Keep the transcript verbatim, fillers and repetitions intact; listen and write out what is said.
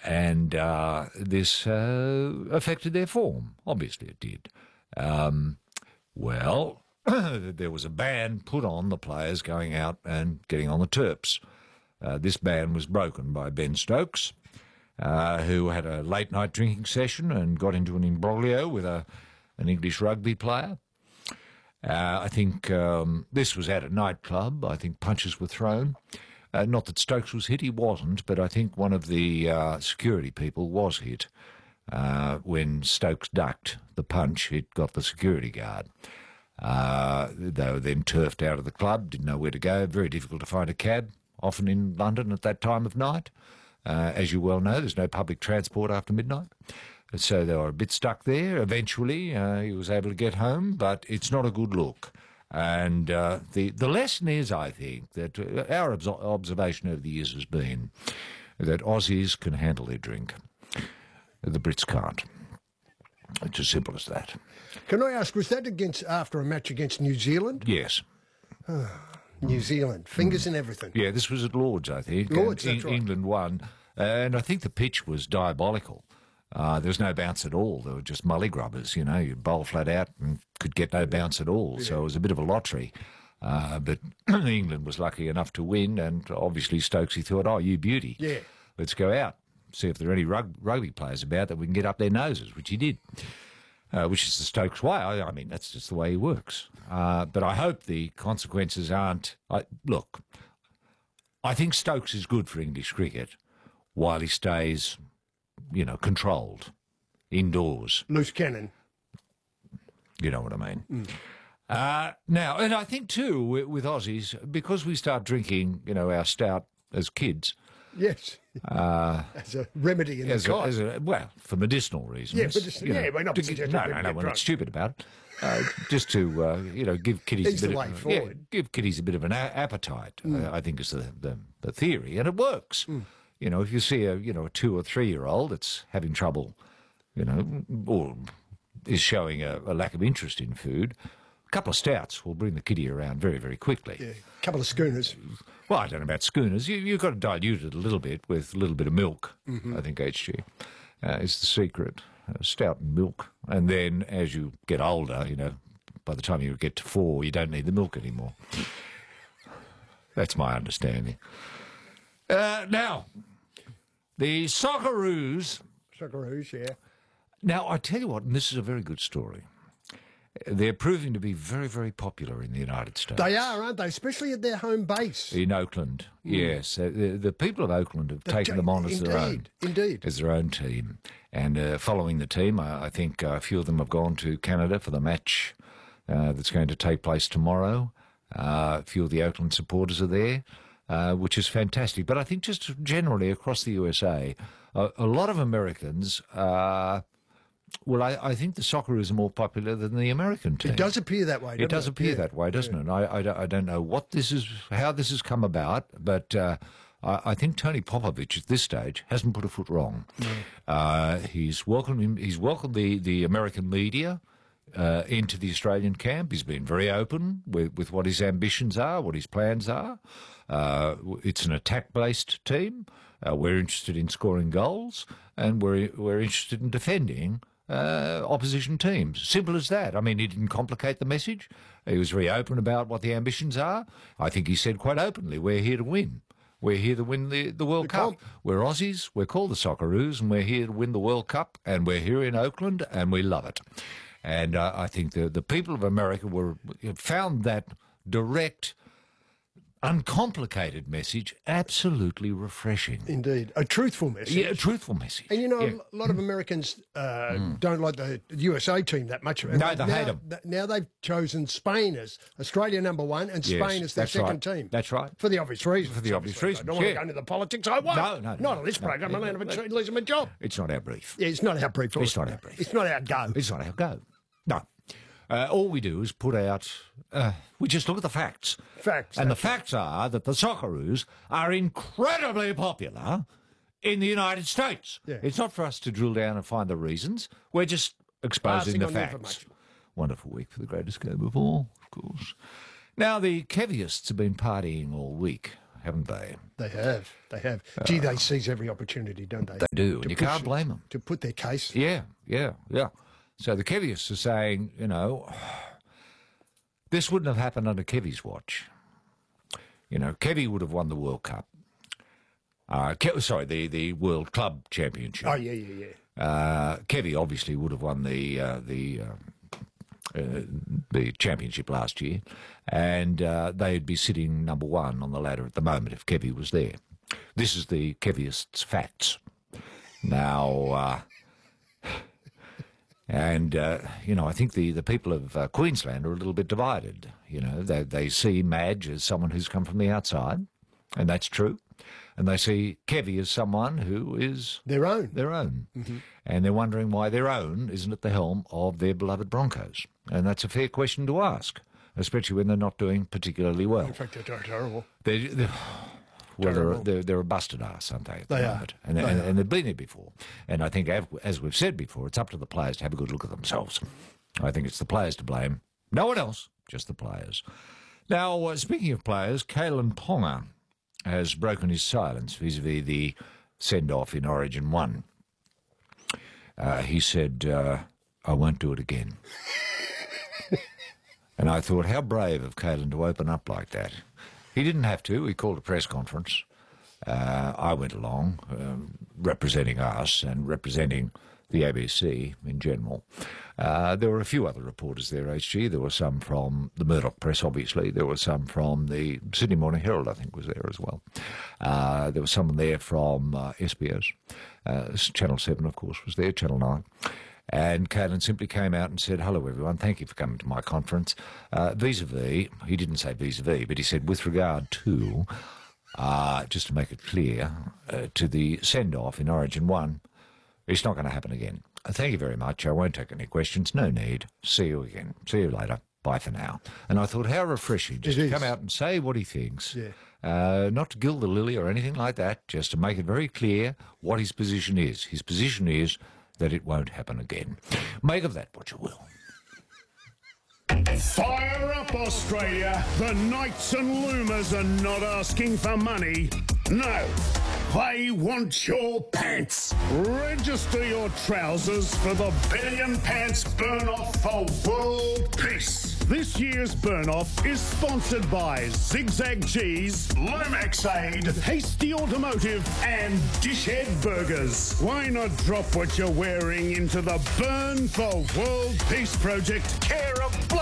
and uh, this uh, affected their form. Obviously it did. Um, well, there was a ban put on the players going out and getting on the Terps. Uh, this ban was broken by Ben Stokes, uh, who had a late-night drinking session and got into an imbroglio with a, an English rugby player. Uh, I think um, this was at a nightclub. I think punches were thrown. Uh, not that Stokes was hit, he wasn't, but I think one of the uh, security people was hit. Uh, when Stokes ducked the punch, it got the security guard. Uh, they were then turfed out of the club, didn't know where to go. Very difficult to find a cab, often in London at that time of night. Uh, as you well know, there's no public transport after midnight. So they were a bit stuck there. Eventually, uh, he was able to get home, but it's not a good look. And uh, the, the lesson is, I think, that uh, our obs- observation over the years has been that Aussies can handle their drink. The Brits can't. It's as simple as that. Can I ask, was that against after a match against New Zealand? Yes. New Zealand, fingers mm. and everything. Yeah, this was at Lord's, I think. Lord's, and that's right. England won, and I think the pitch was diabolical. Uh, there was no bounce at all. There were just mullygrubbers, you know. You'd bowl flat out and could get no bounce at all. Yeah. So it was a bit of a lottery. Uh, but England was lucky enough to win, and obviously Stokesy thought, oh, you beauty. Yeah. Let's go out, see if there are any rug- rugby players about that we can get up their noses, which he did. Uh, which is the Stokes way. I, I mean, that's just the way he works. Uh, but I hope the consequences aren't... I, look, I think Stokes is good for English cricket while he stays, you know, controlled, indoors. Loose cannon. You know what I mean. Mm. Uh, now, and I think, too, with, with Aussies, because we start drinking, you know, our stout as kids... Yes, uh, as a remedy in as the a, as a, well, for medicinal reasons. Yeah, medicinal, yeah, we're not to, no, no, no, we're not stupid about it. Uh, just to uh, you know, give kiddies He's a bit the of way forward. Yeah, give kiddies a bit of an a- appetite. Mm. Uh, I think is the, the the theory, and it works. Mm. You know, if you see a you know a two or three year old that's having trouble, you know, or is showing a, a lack of interest in food. A couple of stouts will bring the kiddie around very, very quickly. Yeah, a couple of schooners. Well, I don't know about schooners. You, you've got to dilute it a little bit with a little bit of milk, mm-hmm. I think, H G, uh, is the secret. Uh, stout and milk. And then as you get older, you know, by the time you get to four, you don't need the milk anymore. That's my understanding. Uh, now, the Socceroos... Socceroos, yeah. Now, I tell you what, and this is a very good story. They're proving to be very, very popular in the United States. They are, aren't they? Especially at their home base. In Oakland, mm. yes. Uh, the, the people of Oakland have the taken t- them on as indeed, their own. Indeed, as their own team. And uh, following the team, I, I think uh, a few of them have gone to Canada for the match uh, that's going to take place tomorrow. Uh, a few of the Oakland supporters are there, uh, which is fantastic. But I think just generally across the U S A, a, a lot of Americans... Uh, Well, I, I think the Socceroos are more popular than the American team. It does appear that way, doesn't it? does it? appear yeah. that way, doesn't yeah. it? I, I, don't- I don't know what this is, how this has come about, but uh, I, I think Tony Popovich at this stage hasn't put a foot wrong. No. Uh, he's welcomed him, he's welcomed the, the American media uh, into the Australian camp. He's been very open with, with what his ambitions are, what his plans are. Uh, it's an attack-based team. Uh, we're interested in scoring goals, and we're we're interested in defending Uh, opposition teams. Simple as that. I mean, he didn't complicate the message. He was very open about what the ambitions are. I think he said quite openly, we're here to win. We're here to win the, the World the Cup. comp. We're Aussies, we're called the Socceroos, and we're here to win the World Cup, and we're here in Oakland, and we love it. And uh, I think the, the people of America were found that direct, uncomplicated message absolutely refreshing. Indeed. A truthful message. Yeah, a truthful message. And, you know, yeah. a lot of Americans uh, mm. don't like the U S A team that much. No, they now, hate them. Now they've chosen Spain as Australia number one and Yes, Spain as their second right. team. That's right. For the obvious reasons. For the obvious obviously. reasons, I don't want yeah. to go into the politics. I won't. No, no, no. Not on this no, program. no, I'm no, going no, to lose my job. It's not our brief. Yeah, it's not our brief. It's not our brief. It's not our go. It's not our go. No. Uh, all we do is put out... Uh, we just look at the facts. Facts. And the facts are that the Socceroos are incredibly popular in the United States. Yeah. It's not for us to drill down and find the reasons. We're just exposing Passing the on the facts. information. Wonderful week for the greatest game of all, of course. Now, the Kevyists have been partying all week, haven't they? They have. They have. Gee, they seize every opportunity, don't they? They do, and To you push can't it, blame them. to put their case. Yeah, yeah, yeah. So the Keviists are saying, you know, this wouldn't have happened under Kevy's watch. You know, Kevy would have won the World Cup. Uh, Ke- sorry, the, the World Club Championship. Oh, yeah, yeah, yeah. Uh, Kevy obviously would have won the uh, the uh, uh, the championship last year, and uh, they'd be sitting number one on the ladder at the moment if Kevy was there. This is the Kevyists' facts. Now, uh, and uh, you know, I think the, the people of uh, Queensland are a little bit divided. You know, they they see Madge as someone who's come from the outside, and that's true. And they see Kevy as someone who is Their own. their own. Mm-hmm. And they're wondering why their own isn't at the helm of their beloved Broncos. And that's a fair question to ask, especially when they're not doing particularly well. In fact, they're terrible. They're, they're, well, they're, Terrible. they're, they're a busted ass, aren't they? At the They are. moment? And, They and, are. and they've been there before. And I think, av- as we've said before, it's up to the players to have a good look at themselves. I think it's the players to blame. No one else, just the players. Now, uh, speaking of players, Kalen Ponga has broken his silence vis-a-vis the send-off in Origin one. Uh, he said, uh, I won't do it again. And I thought, how brave of Kalen to open up like that. He didn't have to. He called a press conference. Uh, I went along, um, representing us and representing the A B C in general. Uh, there were a few other reporters there, H G. There were some from the Murdoch Press, obviously. There were some from the Sydney Morning Herald, I think, was there as well. Uh, there was someone there from uh, S B S. Uh, Channel seven, of course, was there, Channel nine. And Kalen simply came out and said, hello, everyone, thank you for coming to my conference. Uh, vis-a-vis, he didn't say vis-a-vis, but he said with regard to, uh, just to make it clear, uh, to the send-off in Origin one, it's not going to happen again. Uh, thank you very much. I won't take any questions. No need. See you again. See you later. Bye for now. And I thought, how refreshing just It to is. come out and say what he thinks. Yeah. Uh, not to gild the lily or anything like that, just to make it very clear what his position is. His position is that it won't happen again. Make of that what you will. Fire up, Australia! The Knights and Loomers are not asking for money. No, they want your pants. Register your trousers for the Billion Pants Burn-Off for World Peace. This year's burn-off is sponsored by Zigzag G's, Lomax Aid, Hasty Automotive, and Dishhead Burgers. Why not drop what you're wearing into the Burn for World Peace project, care of Blood